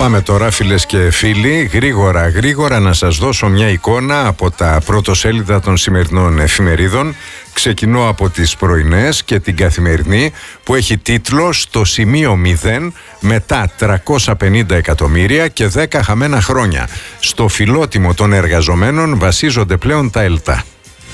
Πάμε τώρα, φίλες και φίλοι, γρήγορα να σας δώσω μια εικόνα από τα πρωτοσέλιδα των σημερινών εφημερίδων. Ξεκινώ από τις πρωινές και την Καθημερινή, που έχει τίτλο «Στο σημείο 0 μετά 350 εκατομμύρια και 10 χαμένα χρόνια. Στο φιλότιμο των εργαζομένων βασίζονται πλέον τα ΕΛΤΑ».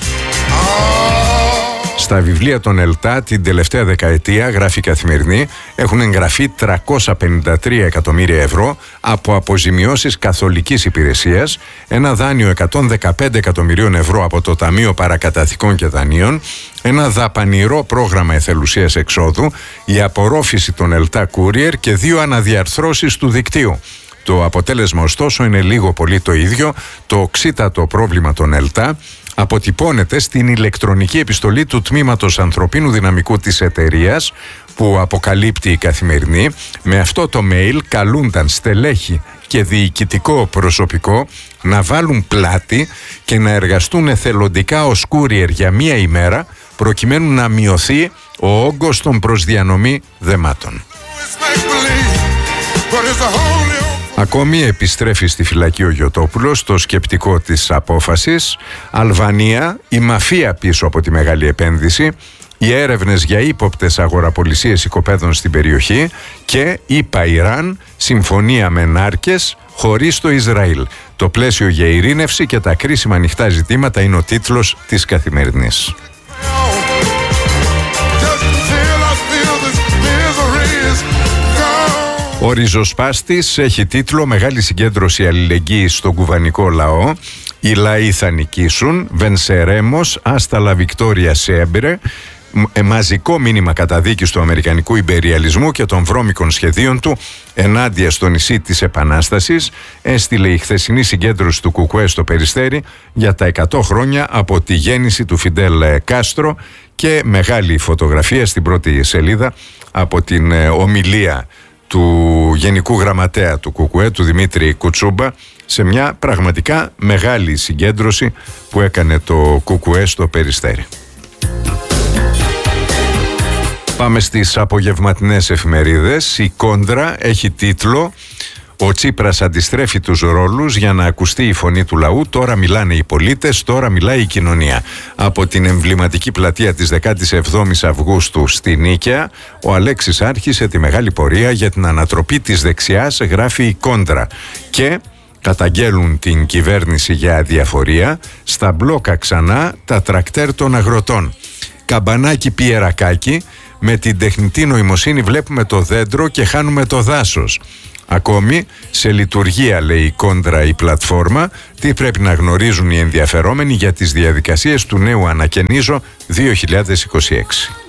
Στα βιβλία των ΕΛΤΑ την τελευταία δεκαετία, γράφει η Καθημερινή, έχουν εγγραφεί 353 εκατομμύρια ευρώ από αποζημιώσεις καθολικής υπηρεσίας, ένα δάνειο 115 εκατομμυρίων ευρώ από το Ταμείο Παρακαταθήκων και Δανείων, ένα δαπανηρό πρόγραμμα εθελουσίας εξόδου, η απορρόφηση των ΕΛΤΑ Courier και 2 αναδιαρθρώσεις του δικτύου. Το αποτέλεσμα ωστόσο είναι λίγο πολύ το ίδιο. Το οξύτατο πρόβλημα των ΕΛΤΑ αποτυπώνεται στην ηλεκτρονική επιστολή του Τμήματος Ανθρωπίνου Δυναμικού της εταιρείας, που αποκαλύπτει η Καθημερινή. Με αυτό το mail καλούνταν στελέχη και διοικητικό προσωπικό να βάλουν πλάτη και να εργαστούν εθελοντικά ως courier για μία ημέρα, προκειμένου να μειωθεί ο όγκος των προσδιανομή δεμάτων. Ακόμη επιστρέφει στη φυλακή ο Γιωτόπουλος, το σκεπτικό της απόφασης. Αλβανία, η μαφία πίσω από τη μεγάλη επένδυση, οι έρευνες για ύποπτες αγοραπολισίες οικοπαίδων στην περιοχή και ΗΠΑ Ιράν, συμφωνία με νάρκες χωρίς το Ισραήλ. Το πλαίσιο για ειρήνευση και τα κρίσιμα ανοιχτά ζητήματα είναι ο τίτλος της Καθημερινής. Ο ριζοσπάστης έχει τίτλο «Μεγάλη συγκέντρωση αλληλεγγύης στον κουβανικό λαό. Οι λαοί θα νικήσουν. Βενσερέμος, άστα λα Βικτόρια Σέμπρε». Μαζικό μήνυμα καταδίκης του αμερικανικού ιμπεριαλισμού και των βρώμικων σχεδίων του ενάντια στο νησί της Επανάστασης έστειλε η χθεσινή συγκέντρωση του Κουκουέ στο Περιστέρι για τα 100 χρόνια από τη γέννηση του Φιντέλ Κάστρο, και μεγάλη φωτογραφία στην πρώτη σελίδα από την ομιλία του Γενικού Γραμματέα του Κουκουέ, του Δημήτρη Κουτσούμπα, σε μια πραγματικά μεγάλη συγκέντρωση που έκανε το Κουκουέ στο Περιστέρι. Πάμε στις απογευματινές εφημερίδες. Η Κόντρα έχει τίτλο «Ο Τσίπρας αντιστρέφει τους ρόλους για να ακουστεί η φωνή του λαού. Τώρα μιλάνε οι πολίτες, τώρα μιλάει η κοινωνία». Από την εμβληματική πλατεία της 17ης Αυγούστου στη Νίκαια, ο Αλέξης άρχισε τη μεγάλη πορεία για την ανατροπή της δεξιάς, γράφει η Κόντρα. Και καταγγέλουν την κυβέρνηση για αδιαφορία. Στα μπλόκα ξανά τα τρακτέρ των αγροτών. Καμπανάκι πιερακάκι, με την τεχνητή νοημοσύνη βλέπουμε το δέντρο και χάνουμε το δάσος. Ακόμη, σε λειτουργία, λέει η Κόντρα, η πλατφόρμα, τι πρέπει να γνωρίζουν οι ενδιαφερόμενοι για τις διαδικασίες του νέου ανακαινίζω 2026.